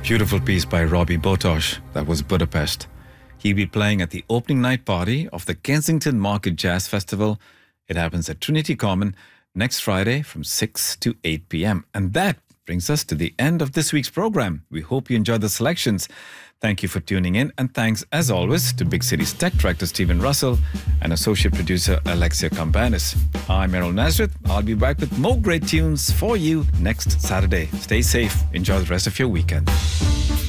Beautiful piece by Robbie Botosh. That was Budapest. He'll be playing at the opening night party of the Kensington Market Jazz Festival. It happens at Trinity Common next Friday from 6 to 8 p.m. And that brings us to the end of this week's program. We hope you enjoyed the selections. Thank you for tuning in, and thanks as always to Big City's tech director Stephen Russell and associate producer Alexia Campanis. I'm Errol Nazareth. I'll be back with more great tunes for you next Saturday. Stay safe. Enjoy the rest of your weekend.